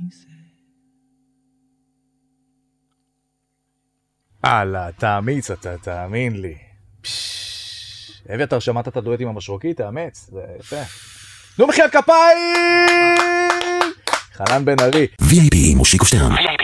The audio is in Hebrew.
הלאה, תאמיץ אתה, תאמין לי. אביתר, שמעת את הדואט עם המשרוקית? תאמץ, זה יפה. נו מחיאות כפיים! חנן בן ארי. VIP מושיקו שטרן.